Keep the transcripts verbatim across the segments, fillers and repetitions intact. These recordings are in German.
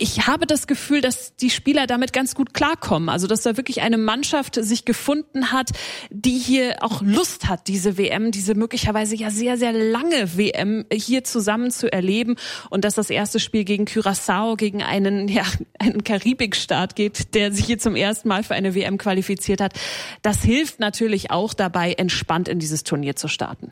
ich habe das Gefühl, dass die Spieler damit ganz gut klarkommen. Also dass da wirklich eine Mannschaft sich gefunden hat, die hier auch Lust hat, diese W M, diese möglicherweise ja sehr, sehr lange W M hier zusammen zu erleben. Und dass das erste Spiel gegen Curaçao, gegen einen, ja, einen Karibikstaat geht, der sich hier zum ersten Mal für eine W M qualifiziert hat. Das hilft natürlich auch dabei, entspannt in dieses Turnier zu starten.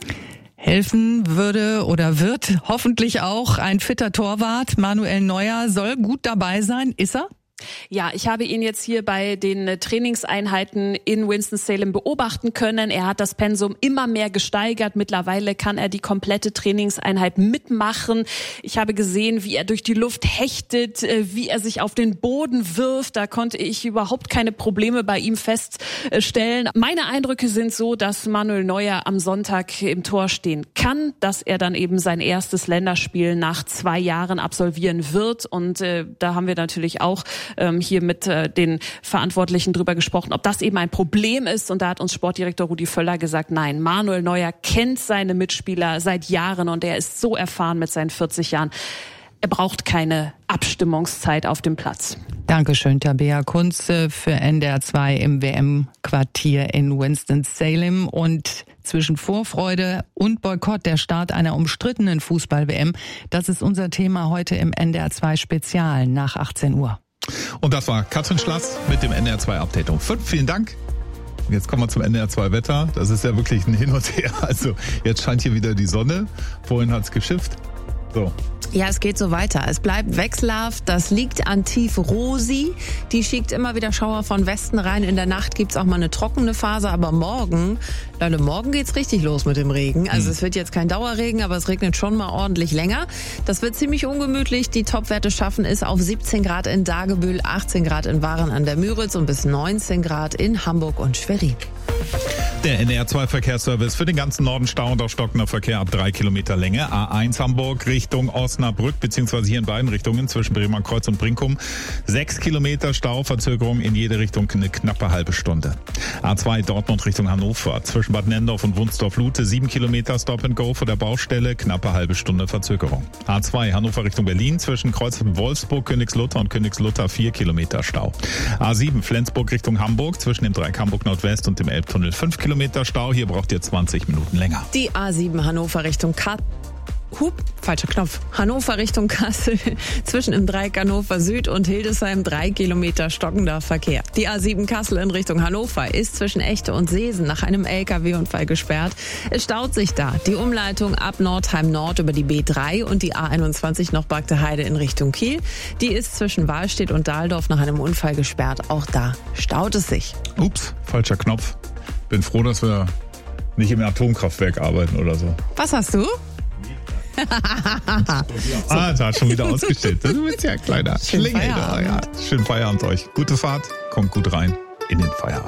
Helfen würde oder wird hoffentlich auch ein fitter Torwart. Manuel Neuer soll gut dabei sein. Ist er? Ja, ich habe ihn jetzt hier bei den Trainingseinheiten in Winston-Salem beobachten können. Er hat das Pensum immer mehr gesteigert. Mittlerweile kann er die komplette Trainingseinheit mitmachen. Ich habe gesehen, wie er durch die Luft hechtet, wie er sich auf den Boden wirft. Da konnte ich überhaupt keine Probleme bei ihm feststellen. Meine Eindrücke sind so, dass Manuel Neuer am Sonntag im Tor stehen kann, dass er dann eben sein erstes Länderspiel nach zwei Jahren absolvieren wird. Und äh, da haben wir natürlich auch hier mit äh, den Verantwortlichen drüber gesprochen, ob das eben ein Problem ist. Und da hat uns Sportdirektor Rudi Völler gesagt, nein, Manuel Neuer kennt seine Mitspieler seit Jahren und er ist so erfahren mit seinen vierzig Jahren. Er braucht keine Abstimmungszeit auf dem Platz. Dankeschön, Tabea Kunze für N D R zwei im W M-Quartier in Winston-Salem. Und zwischen Vorfreude und Boykott der Start einer umstrittenen Fußball-W M, das ist unser Thema heute im N D R zwei Spezial nach achtzehn Uhr. Und das war Katrin Schlass mit dem N D R zwei Update um fünf. Vielen Dank. Jetzt kommen wir zum N D R zwei Wetter. Das ist ja wirklich ein Hin und Her. Also jetzt scheint hier wieder die Sonne. Vorhin hat's geschifft. So. Ja, es geht so weiter. Es bleibt wechselhaft. Das liegt an Tief Rosi. Die schickt immer wieder Schauer von Westen rein. In der Nacht gibt's auch mal eine trockene Phase. Aber morgen, Leute, morgen geht's richtig los mit dem Regen. Also hm. es wird jetzt kein Dauerregen, aber es regnet schon mal ordentlich länger. Das wird ziemlich ungemütlich. Die Topwerte schaffen es auf siebzehn Grad in Dagebüll, achtzehn Grad in Waren an der Müritz und bis neunzehn Grad in Hamburg und Schwerin. Der N D R zwei Verkehrsservice für den ganzen Norden Stau und auch stockender Verkehr ab drei Kilometer Länge. A eins Hamburg Richtung Osnabrück, beziehungsweise hier in beiden Richtungen zwischen Bremer Kreuz und Brinkum. Sechs Kilometer Stau, Verzögerung in jede Richtung eine knappe halbe Stunde. A zwei Dortmund Richtung Hannover zwischen Bad Nendorf und Wunsdorf-Lute. Sieben Kilometer Stop and Go vor der Baustelle, knappe halbe Stunde Verzögerung. A zwei Hannover Richtung Berlin zwischen Kreuz Wolfsburg, Königslutter und Königslutter vier Kilometer Stau. A sieben Flensburg Richtung Hamburg zwischen dem Dreieck Hamburg Nordwest und dem Elbtunnel fünf Kilometer Stau. Hier braucht ihr zwanzig Minuten länger. Die A sieben Hannover Richtung Kassel. Hup, falscher Knopf. Hannover Richtung Kassel. Zwischen im Dreieck Hannover Süd und Hildesheim drei Kilometer stockender Verkehr. Die A sieben Kassel in Richtung Hannover ist zwischen Echte und Seesen nach einem L K W-Unfall gesperrt. Es staut sich da. Die Umleitung ab Nordheim Nord über die B drei und die A einundzwanzig Nochbarkte Heide in Richtung Kiel. Die ist zwischen Wahlstedt und Dahldorf nach einem Unfall gesperrt. Auch da staut es sich. Ups, falscher Knopf. Bin froh, dass wir nicht im Atomkraftwerk arbeiten oder so. Was hast du? Ah, da hat schon wieder ausgestellt. Du bist ja ein kleiner Schönen Schlingel. Feierabend. Ja, schönen Feierabend euch. Gute Fahrt, kommt gut rein in den Feierabend.